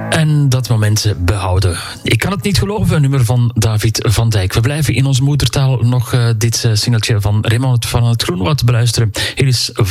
En dat moment behouden. Ik kan het niet geloven, een nummer van David van Dijk. We blijven in onze moedertaal nog dit singeltje van Raymond van het Groenwoud beluisteren. Hier is